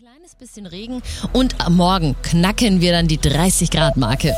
kleines bisschen Regen und am Morgen knacken wir dann die 30-Grad-Marke.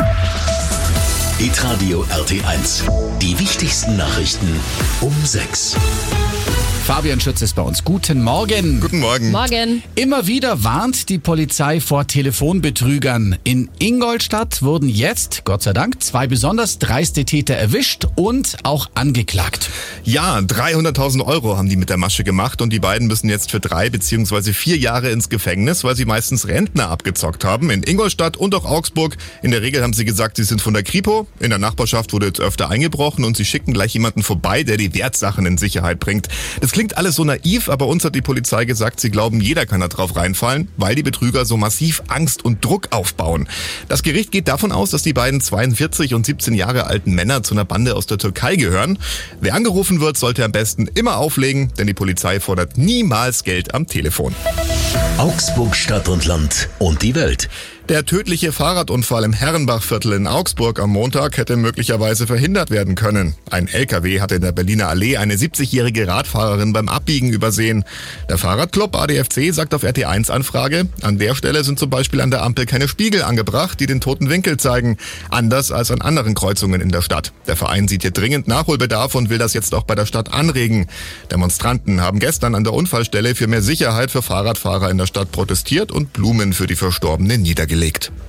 Hitradio RT1. Die wichtigsten Nachrichten um 6. Fabian Schütz ist bei uns. Guten Morgen. Guten Morgen. Morgen. Immer wieder warnt die Polizei vor Telefonbetrügern. In Ingolstadt wurden jetzt, Gott sei Dank, 2 besonders dreiste Täter erwischt und auch angeklagt. Ja, 300.000 Euro haben die mit der Masche gemacht und die beiden müssen jetzt für 3 bzw. 4 Jahre ins Gefängnis, weil sie meistens Rentner abgezockt haben. In Ingolstadt und auch Augsburg. In der Regel haben sie gesagt, sie sind von der Kripo. In der Nachbarschaft wurde jetzt öfter eingebrochen und sie schicken gleich jemanden vorbei, der die Wertsachen in Sicherheit bringt. Das klingt alles so naiv, aber uns hat die Polizei gesagt, sie glauben, jeder kann da drauf reinfallen, weil die Betrüger so massiv Angst und Druck aufbauen. Das Gericht geht davon aus, dass die beiden 42 und 17 Jahre alten Männer zu einer Bande aus der Türkei gehören. Wer angerufen wird, sollte am besten immer auflegen, denn die Polizei fordert niemals Geld am Telefon. Augsburg, Stadt und Land und die Welt. Der tödliche Fahrradunfall im Herrenbachviertel in Augsburg am Montag hätte möglicherweise verhindert werden können. Ein LKW hatte in der Berliner Allee eine 70-jährige Radfahrerin beim Abbiegen übersehen. Der Fahrradclub ADFC sagt auf RT1-Anfrage, an der Stelle sind zum Beispiel an der Ampel keine Spiegel angebracht, die den toten Winkel zeigen. Anders als an anderen Kreuzungen in der Stadt. Der Verein sieht hier dringend Nachholbedarf und will das jetzt auch bei der Stadt anregen. Demonstranten haben gestern an der Unfallstelle für mehr Sicherheit für Fahrradfahrer in der Stadt protestiert und Blumen für die Verstorbenen niedergelegt.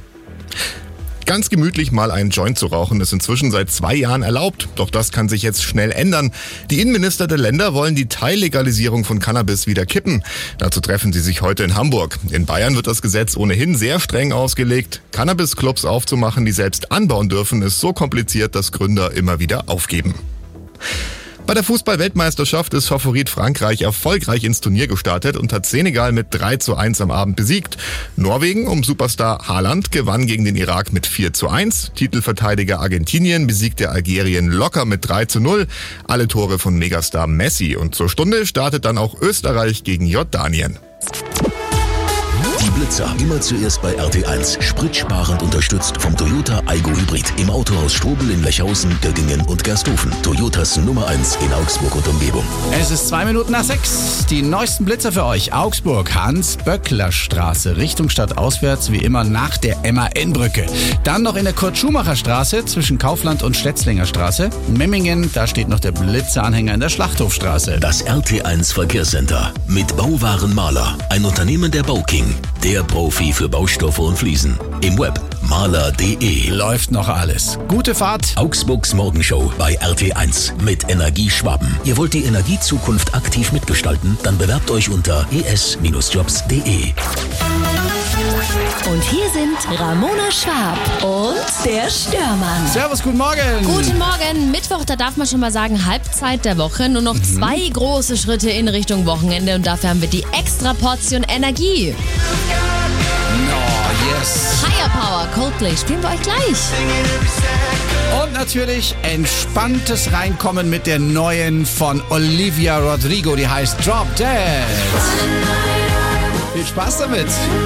Ganz gemütlich mal einen Joint zu rauchen ist inzwischen seit 2 Jahren erlaubt. Doch das kann sich jetzt schnell ändern. Die Innenminister der Länder wollen die Teillegalisierung von Cannabis wieder kippen. Dazu treffen sie sich heute in Hamburg. In Bayern wird das Gesetz ohnehin sehr streng ausgelegt. Cannabis-Clubs aufzumachen, die selbst anbauen dürfen, ist so kompliziert, dass Gründer immer wieder aufgeben. Bei der Fußball-Weltmeisterschaft ist Favorit Frankreich erfolgreich ins Turnier gestartet und hat Senegal mit 3:1 am Abend besiegt. Norwegen um Superstar Haaland gewann gegen den Irak mit 4:1. Titelverteidiger Argentinien besiegte Algerien locker mit 3:0. Alle Tore von Megastar Messi. Und zur Stunde startet dann auch Österreich gegen Jordanien. Die Blitzer immer zuerst bei RT1. Spritsparend unterstützt vom Toyota Aygo Hybrid. Im Autohaus Strobel in Lechhausen, Göttingen und Gersthofen. Toyotas Nummer 1 in Augsburg und Umgebung. Es ist 2 Minuten nach 6. Die neuesten Blitzer für euch. Augsburg, Hans-Böckler-Straße, Richtung Stadt auswärts, wie immer nach der MAN-Brücke. Dann noch in der Kurt-Schumacher-Straße zwischen Kaufland und Stetzlinger Straße. Memmingen, da steht noch der Blitzeranhänger in der Schlachthofstraße. Das RT1 Verkehrscenter mit Bauwaren Maler. Ein Unternehmen der Bauking. Der Profi für Baustoffe und Fliesen. Im Web maler.de. Läuft noch alles. Gute Fahrt. Augsburgs Morgenshow bei RT1 mit Energie Schwaben. Ihr wollt die Energiezukunft aktiv mitgestalten? Dann bewerbt euch unter es-jobs.de. Und hier sind Ramona Schwab und der Störmann. Servus, guten Morgen. Guten Morgen. Mittwoch, da darf man schon mal sagen, Halbzeit der Woche. Nur noch 2 große Schritte in Richtung Wochenende und dafür haben wir die extra Portion Energie. Oh, yes. Higher Power, Coldplay, spielen wir euch gleich. Und natürlich entspanntes Reinkommen mit der neuen von Olivia Rodrigo, die heißt Drop Dead. Viel Spaß damit.